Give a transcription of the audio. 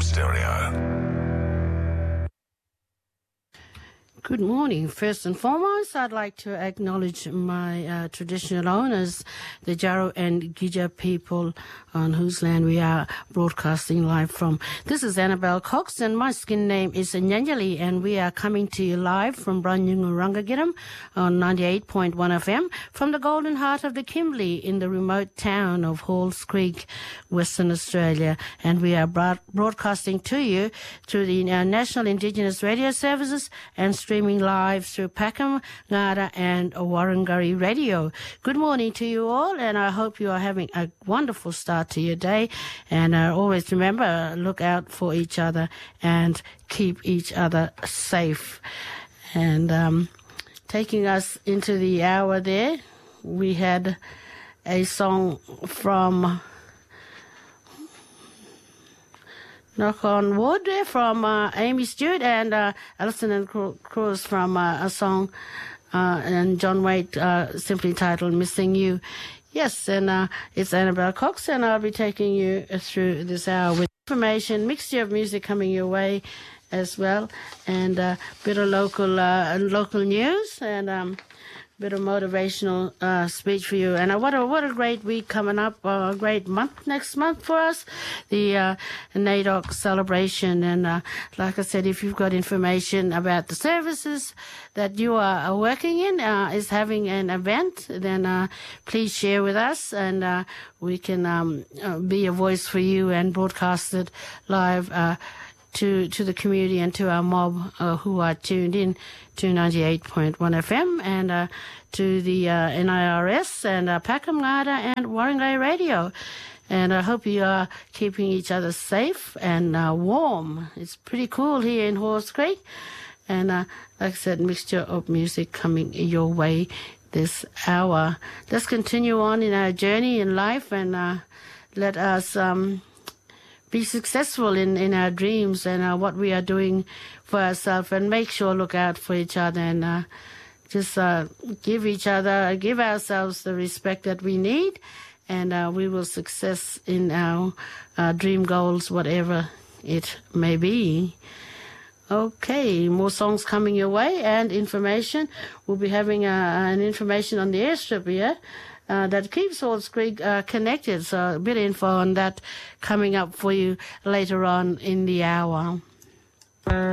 FM stereo. Good morning. First and foremost, I'd like to acknowledge my traditional owners, the Jaro and Gija people on whose land we are broadcasting live from. This is Annabelle Cox, and my skin name is Nyanjali, and we are coming to you live from Branyungurangagiram on 98.1 FM from the golden heart of the Kimberley in the remote town of Halls Creek, Western Australia. And we are broadcasting to you through the National Indigenous Radio Services and streaming live through Packham, Ngara and Warrangari Radio. Good morning to you all, and I hope you are having a wonderful start to your day. And always remember, look out for each other and keep each other safe. And taking us into the hour there, we had a song from Knock on Wood from Amy Stewart and Alison and Cruz from a song and John Waite simply titled Missing You. Yes, and it's Annabelle Cox, and I'll be taking you through this hour with information, mixture of music coming your way as well, and a bit of local news and bit of motivational speech for you. And what a great week coming up, a great month next month for us, the NAIDOC celebration. And like I said, if you've got information about the services that you are working in, is having an event, then please share with us, and we can be a voice for you and broadcast it live to the community and to our mob who are tuned in to 98.1 FM and to the NIRS and Packham, Ngara and Warrangari Radio. And I hope you are keeping each other safe and warm. It's pretty cool here in Halls Creek. And like I said, mixture of music coming your way this hour. Let's continue on in our journey in life and let us be successful in our dreams and what we are doing for ourselves, and make sure look out for each other and just give ourselves the respect that we need, and we will success in our dream goals, whatever it may be. Okay, more songs coming your way and information. We'll be having an information on the airstrip here. That keeps Halls Creek connected. So a bit of info on that coming up for you later on in the hour.